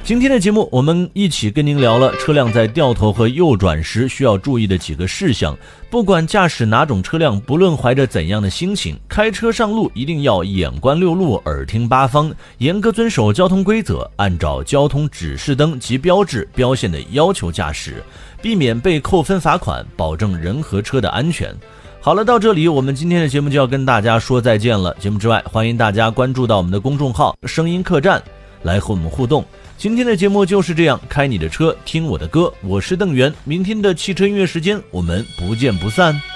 今天的节目，我们一起跟您聊了车辆在掉头和右转时需要注意的几个事项。不管驾驶哪种车辆，不论怀着怎样的心情，开车上路一定要眼观六路，耳听八方，严格遵守交通规则，按照交通指示灯及标志标线的要求驾驶，避免被扣分罚款，保证人和车的安全。好了，到这里我们今天的节目就要跟大家说再见了。节目之外，欢迎大家关注到我们的公众号声音客栈来和我们互动。今天的节目就是这样，开你的车，听我的歌，我是邓源。明天的汽车音乐时间，我们不见不散。